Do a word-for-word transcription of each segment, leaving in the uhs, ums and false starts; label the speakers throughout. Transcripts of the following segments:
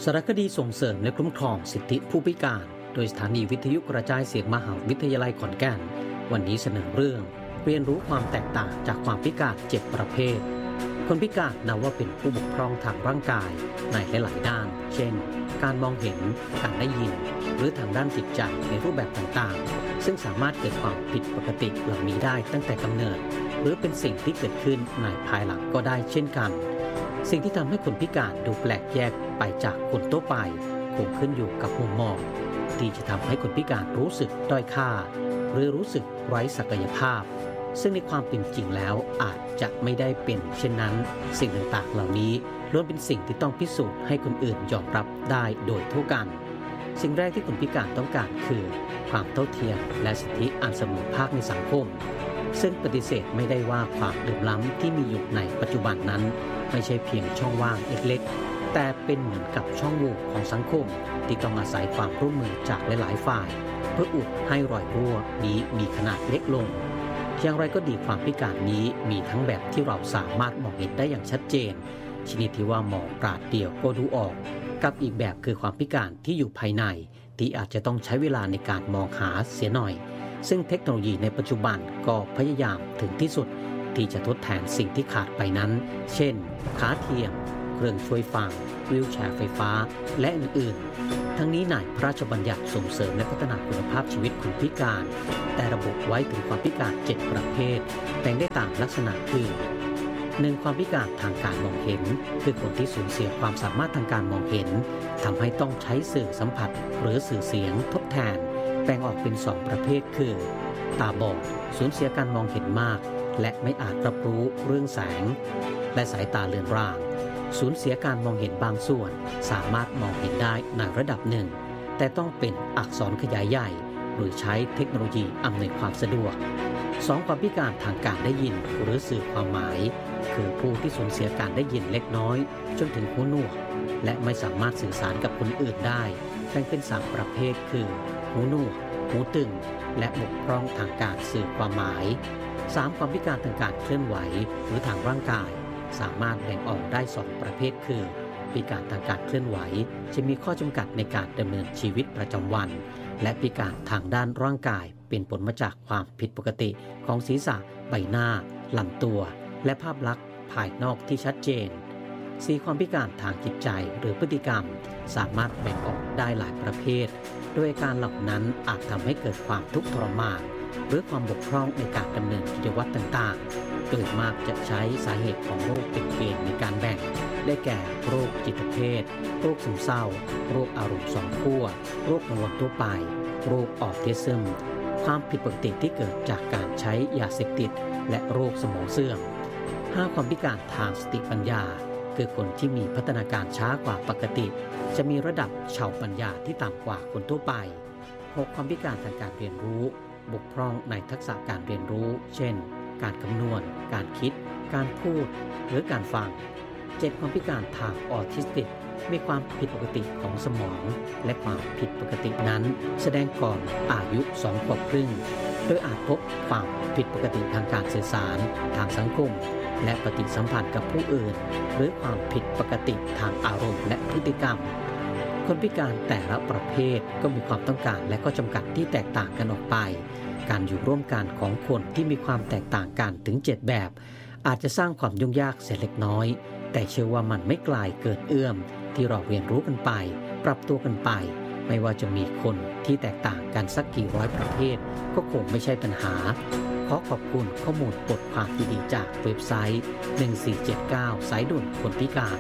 Speaker 1: ารคดีส่งเสริมและคุ้มครองสิทธิผู้พิการโดยสถานีวิทยุกระจายเสียงมหาวิทยาลัยขอนแก่นวันนี้เสนอเรื่องเรียนรู้ความแตกต่างจากความพิการเจ็ดประเภทคนพิการนับว่าเป็นผู้บกพร่องทางร่างกายในหลายๆด้านเช่นการมองเห็นการได้ยินหรือทางด้านจิตใจในรูปแบบต่างๆซึ่งสามารถเกิดความผิดปกติเหล่านี้ได้ตั้งแต่กำเนิดหรือเป็นสิ่งที่เกิดขึ้นในภายหลังก็ได้เช่นกันสิ่งที่ทำให้คนพิการดูแปลกแยกไปจากคนทั่วไปคงขึ้นอยู่กับมุมมองที่จะทำให้คนพิการรู้สึกด้อยค่าหรือรู้สึกไร้ศักยภาพซึ่งในความเป็นจริงแล้วอาจจะไม่ได้เป็นเช่นนั้นสิ่งต่างๆเหล่านี้ล้วนเป็นสิ่งที่ต้องพิสูจน์ให้คนอื่นยอมรับได้โดยทั่วกันสิ่งแรกที่คนพิการต้องการคือความเท่าเทียมและสิทธิอันเสมอภาคในสังคมซึ่งปฏิเสธไม่ได้ว่าความเหลื่อมล้ำที่มีอยู่ในปัจจุบันนั้นไม่ใช่เพียงช่องว่างเล็กๆแต่เป็นเหมือนกับช่องโหว่ของสังคมที่ต้องอาศัยความร่วมมือจากหลายๆฝ่ายเพื่ออุดให้รอยรั่วนี้มีขนาดเล็กลงอย่างไรก็ดีความพิการนี้มีทั้งแบบที่เราสามารถมองเห็นได้อย่างชัดเจนชนิดที่ว่ามองปราดเดียวก็ดูออกกับอีกแบบคือความพิการที่อยู่ภายในที่อาจจะต้องใช้เวลาในการมองหาเสียหน่อยซึ่งเทคโนโลยีในปัจจุบันก็พยายามถึงที่สุดที่จะทดแทนสิ่งที่ขาดไปนั้นเช่นขาเทียมเครื่องช่วยฟังวีลแชร์ไฟฟ้าและอื่นๆทั้งนี้ในพระราชบัญญัติส่งเสริมและพัฒนาคุณภาพชีวิตคนพิการแต่ระบุไว้ถึงความพิการเจ็ดประเภทแบ่งได้ตามลักษณะคือหนึ่งความพิการทางการมองเห็นคือคนที่สูญเสียความสามารถทางการมองเห็นทำให้ต้องใช้สื่อสัมผัสหรือสื่อเสียงทดแทนแบ่งออกเป็นสองประเภทคือตาบอดสูญเสียการมองเห็นมากและไม่อาจรับรู้เรื่องแสงและสายตาเลือนรางสูญเสียการมองเห็นบางส่วนสามารถมองเห็นได้ในระดับหนึ่งแต่ต้องเป็นอักษรขยายใหญ่หรือใช้เทคโนโลยีอำนวยความสะดวกสองความพิการทางการได้ยินหรือสื่อความหมายคือผู้ที่สูญเสียการได้ยินเล็กน้อยจนถึงหูหนวกและไม่สามารถสื่อสารกับคนอื่นได้แบ่งเป็นสามประเภทคือหูหนวกหูตึงและบกพร่องทางการสื่อความหมายสามความพิการทางการเคลื่อนไหวหรือทางร่างกายสามารถแบ่งออกได้สองประเภทคือพิการทางการเคลื่อนไหวจะมีข้อจำกัดในการดำเนินชีวิตประจำวันและพิการทางด้านร่างกายเป็นผลมาจากความผิดปกติของศีรษะใบหน้าลำตัวและภาพลักษณ์ภายนอกที่ชัดเจนสี่ความพิการทางจิตใจหรือพฤติกรรมสามารถแบ่งออกได้หลายประเภทโดยอาการเหล่านั้นอาจทำให้เกิดความทุกข์ทรมานหรือความบกพร่องในการดำเนินกิจวัตรต่างๆโดยมากจะใช้สาเหตุของโรคเป็นเกณฑ์ในการแบ่งได้แก่โรคจิตเภทโรคซึมเศร้าโรคอารมณ์สองขั้วโรคกังวลทั่วไปโรคออทิซึมความผิดปกติที่เกิดจากการใช้ยาเสพติดและโรคสมองเสื่อมห้าความพิการทางสติปัญญาคือคนที่มีพัฒนาการช้ากว่าปกติจะมีระดับเฉาปัญญาที่ต่ำกว่าคนทั่วไปหกความพิการทางการเรียนรู้บกพร่องในทักษะการเรียนรู้เช่นการคำนวณการคิดการพูดหรือการฟังเจ็ดความพิการทางออทิสติกมีความผิดปกติของสมองและความผิดปกตินั้นแสดงก่อนอายุสองขวบครึ่งโดยอาจพบความผิดปกติทางการสื่อสารทางสังคมและปฏิสัมพันธ์กับผู้อื่นหรือความผิดปกติทางอารมณ์และพฤติกรรมคนพิการแต่ละประเภทก็มีความต้องการและก็จำกัดที่แตกต่างกันออกไปการอยู่ร่วมกันของคนที่มีความแตกต่างกันถึงเจ็ดแบบอาจจะสร้างความยุ่งยากเสียเล็กน้อยแต่เชื่อว่ามันไม่ไกลเกินเอื้อมที่เราเรียนรู้กันไปปรับตัวกันไปไม่ว่าจะมีคนที่แตกต่างกันสักกี่ร้อยประเภทก็คงไม่ใช่ปัญหาขอขอบคุณข้อมูลบทความดีๆจากเว็บไซต์หนึ่งสี่เจ็ดเก้าสายด่วนคนพิการ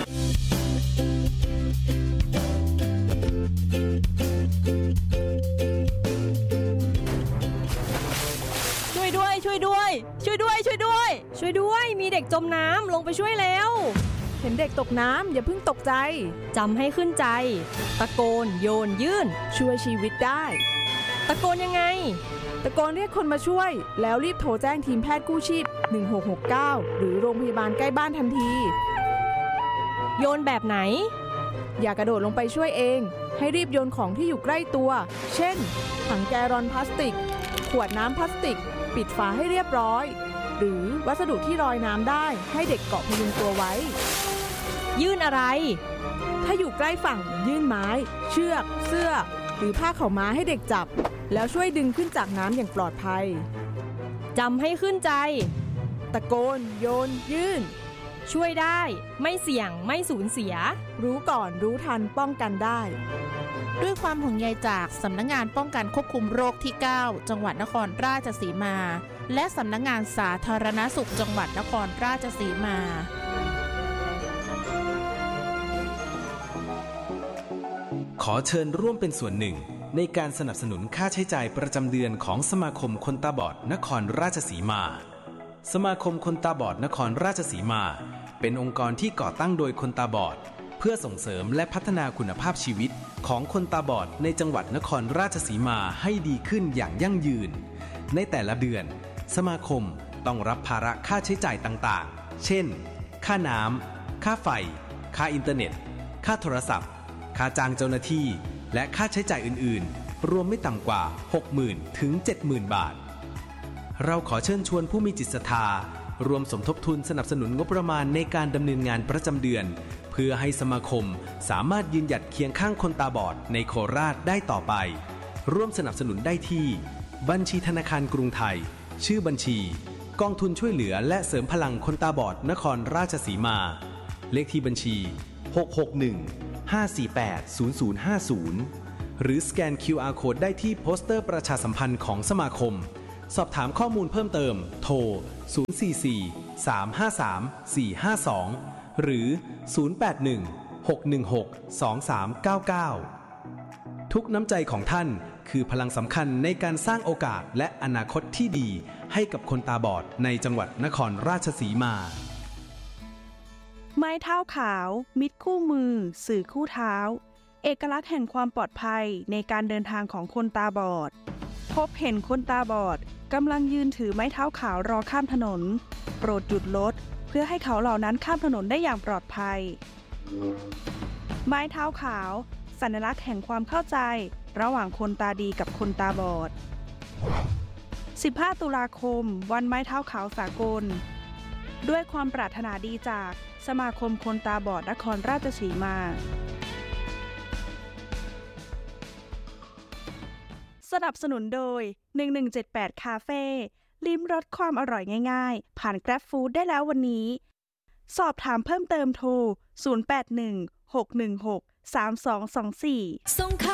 Speaker 2: ช่วยด้วยช่วยด้วยช่วยด้วยช่วยด้วยช่วยด้วยมีเด็กจมน้ำลงไปช่วยแล้ว
Speaker 3: เห็นเด็กตกน้ำอย่าเพิ่งตกใจ
Speaker 2: จำให้ขึ้นใจตะโกนโยนยื่น
Speaker 3: ช่วยชีวิตได้
Speaker 2: ตะโกนยังไง
Speaker 3: ตะโกนเรียกคนมาช่วยแล้วรีบโทรแจ้งทีมแพทย์กู้ชีพหนึ่งหกหกเก้าหรือโรงพยาบาลใกล้บ้านทันที
Speaker 2: โยนแบบไหน
Speaker 3: อย่ากระโดดลงไปช่วยเองให้รีบโยนของที่อยู่ใกล้ตัวเช่นถังแกลลอนพลาสติกขวดน้ำพลาสติกปิดฝาให้เรียบร้อยหรือวัสดุที่ลอยน้ำได้ให้เด็กเกาะพยุงตัวไว้
Speaker 2: ยื่นอะไร
Speaker 3: ถ้าอยู่ใกล้ฝั่งยื่นไม้เชือกเสื้อหรือผ้าขาวม้าให้เด็กจับแล้วช่วยดึงขึ้นจากน้ำอย่างปลอดภัย
Speaker 2: จำให้ขึ้นใจ
Speaker 3: ตะโกนโยนยื่น
Speaker 2: ช่วยได้ไม่เสี่ยงไม่สูญเสีย
Speaker 3: รู้ก่อนรู้ทันป้องกันได้
Speaker 4: ด้วยความห่วงใยจากสำนักงานป้องกันควบคุมโรคที่เก้าจังหวัดนครราชสีมาและสำนักงานสาธารณสุขจังหวัดนครราชสีมา
Speaker 5: ขอเชิญร่วมเป็นส่วนหนึ่งในการสนับสนุนค่าใช้จ่ายประจำเดือนของสมาคมคนตาบอดนครราชสีมาสมาคมคนตาบอดนครราชสีมาเป็นองค์กรที่ก่อตั้งโดยคนตาบอดเพื่อส่งเสริมและพัฒนาคุณภาพชีวิตของคนตาบอดในจังหวัดนครราชสีมาให้ดีขึ้นอย่างยั่งยืนในแต่ละเดือนสมาคมต้องรับภาระค่าใช้จ่ายต่างๆเช่นค่าน้ำค่าไฟค่าอินเทอร์เน็ตค่าโทรศัพท์ค่าจ้างเจ้าหน้าที่และค่าใช้จ่ายอื่นๆรวมไม่ต่ำกว่า หกหมื่น ถึง เจ็ดหมื่น บาทเราขอเชิญชวนผู้มีจิตศรัทธารวมสมทบทุนสนับสนุนงบประมาณในการดำเนินงานประจำเดือนเพื่อให้สมาคมสามารถยืนหยัดเคียงข้างคนตาบอดในโคราชได้ต่อไปร่วมสนับสนุนได้ที่บัญชีธนาคารกรุงไทยชื่อบัญชีกองทุนช่วยเหลือและเสริมพลังคนตาบอดนครราชสีมาเลขที่บัญชีหก หก หนึ่ง ห้า สี่ แปด ศูนย์ ศูนย์ ห้า ศูนย์หรือสแกน คิว อาร์ Code ได้ที่โปสเตอร์ประชาสัมพันธ์ของสมาคมสอบถามข้อมูลเพิ่มเติมโทรศูนย์ สี่ สี่ สาม ห้า สาม สี่ ห้า สองหรือศูนย์ แปด หนึ่ง หก หนึ่ง หก สอง สาม เก้า เก้าทุกน้ำใจของท่านคือพลังสำคัญในการสร้างโอกาสและอนาคตที่ดีให้กับคนตาบอดในจังหวัดนครราชสีมา
Speaker 6: ไม้เท้าขาวมิตรคู่มือสื่อคู่เท้าเอกลักษณ์แห่งความปลอดภัยในการเดินทางของคนตาบอดพบเห็นคนตาบอดกำลังยืนถือไม้เท้าขาวรอข้ามถนนโปรดหยุดรถเพื่อให้เขาเหล่านั้นข้ามถนนได้อย่างปลอดภัยไม้เท้าขาวสัญลักษณ์แห่งความเข้าใจระหว่างคนตาดีกับคนตาบอดสิบห้าตุลาคมวันไม้เท้าขาวสากลด้วยความปรารถนาดีจากสมาคมคนตาบอดนครราชสีมาสนับสนุนโดยหนึ่งหนึ่งเจ็ดแปดคาเฟ่ลิ้มรสความอร่อยง่ายๆผ่าน Grab Food ได้แล้ววันนี้สอบถามเพิ่มเติมโทรศูนย์ แปด หนึ่ง หก หนึ่ง หก สาม สอง สอง สี่